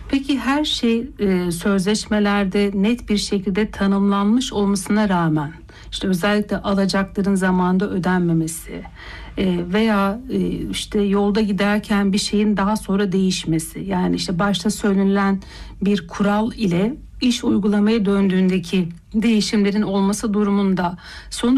Peki her şey sözleşmelerde net bir şekilde tanımlanmış olmasına rağmen, işte özellikle alacakların zamanında ödenmemesi veya işte yolda giderken bir şeyin daha sonra değişmesi, yani işte başta söylenilen bir kural ile iş uygulamaya döndüğündeki değişimlerin olması durumunda sonuç